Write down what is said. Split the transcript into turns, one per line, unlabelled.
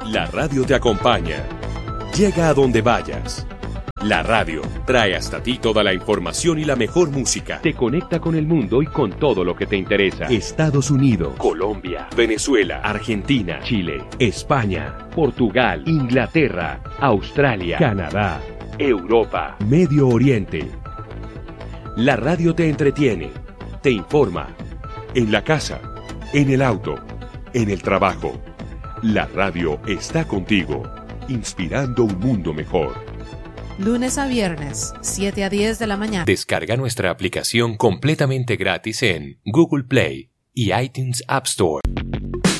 La radio te acompaña. Llega a donde vayas. La radio trae hasta ti toda la información y la mejor música. Te conecta con el mundo y con todo lo que te interesa. Estados Unidos, Colombia, Venezuela, Argentina, Chile, España, Portugal, Inglaterra, Australia, Canadá, Europa, Medio Oriente. La radio te entretiene, te informa. En la casa, en el auto, en el trabajo. La radio está contigo, inspirando un mundo mejor.
Lunes a viernes, 7 a 10 de la mañana.
Descarga nuestra aplicación completamente gratis en Google Play y iTunes App Store.